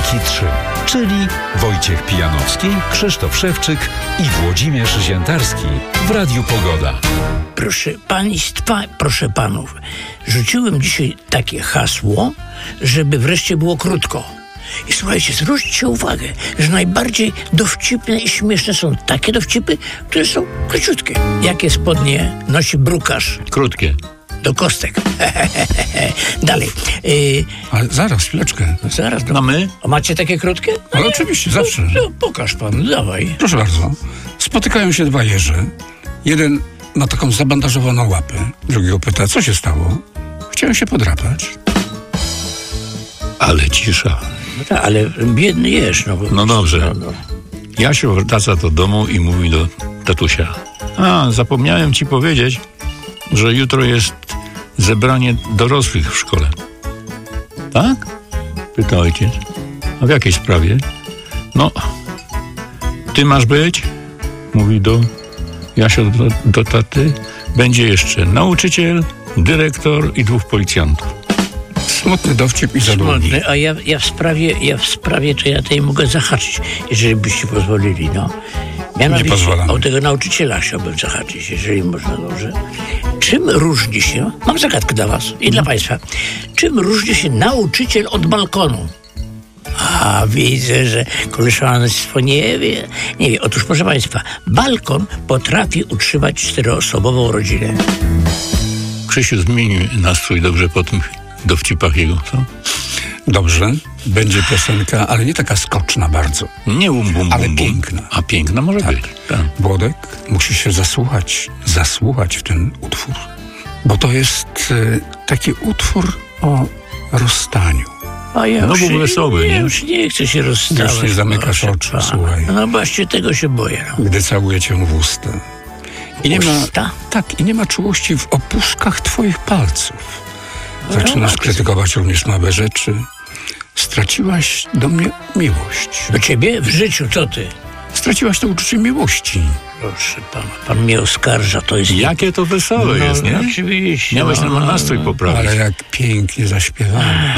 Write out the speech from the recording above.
Jedynki 3, czyli Wojciech Pijanowski, Krzysztof Szewczyk i Włodzimierz Ziętarski w Radiu Pogoda. Proszę państwa, proszę panów, rzuciłem dzisiaj takie hasło, żeby wreszcie było krótko. I słuchajcie, zwróćcie uwagę, że najbardziej dowcipne i śmieszne są takie dowcipy, które są króciutkie. Jakie spodnie nosi brukarz? Krótkie. Do kostek. Dalej. Ale zaraz, chwileczkę. Zaraz. No my? A macie takie krótkie? Ale oczywiście, zawsze. No, pokaż pan, dawaj. Proszę bardzo. Spotykają się dwa jeże. Jeden ma taką zabandażowaną łapę. Drugiego pyta, co się stało? Chciałem się podrapać. Ale cisza. No tak, ale biedny jeż. No dobrze. Jasiu wraca do domu i mówi do tatusia: zapomniałem ci powiedzieć, że jutro jest zebranie dorosłych w szkole. Tak? Pyta ojciec. A w jakiej sprawie? No, ty masz być? Mówi do Jasio do taty. Będzie jeszcze nauczyciel, dyrektor i 2 policjantów. Smutny dowcip i za długi. A ja w sprawie, to ja tutaj mogę zahaczyć, jeżeli byście pozwolili, no. Mianowicie, o tego nauczyciela chciałbym zahaczyć, jeżeli można, dobrze. Czym różni się, mam zagadkę dla was i dla państwa, czym różni się nauczyciel od balkonu? A widzę, że koleżeństwo nie wie. Nie wie. Otóż, proszę państwa, balkon potrafi utrzymać 4-osobową rodzinę. Krzysiu zmienił nastrój dobrze po tym dowcipach jego, co? Dobrze, będzie piosenka, ale nie taka skoczna bardzo. Nie bum, ale piękna. A piękna może być. Tak. Włodek musi się zasłuchać w ten utwór, bo to jest taki utwór o rozstaniu. A ja no był wesoły, nie? Już nie chcę się rozstawać. Już nie zamykasz oczu, słuchaj. No właśnie tego się boję. No. Gdy całuję cię w usta. I nie ma czułości w opuszkach twoich palców. Zaczynasz krytykować również małe rzeczy. Straciłaś do mnie miłość. Do ciebie? W życiu, co ty? Straciłaś to uczucie miłości. Proszę pana, pan mnie oskarża, to jest... Jakie to wesołe jest, nie? Oczywiście. Miałeś nastrój poprawić. Ale jak pięknie zaśpiewałem.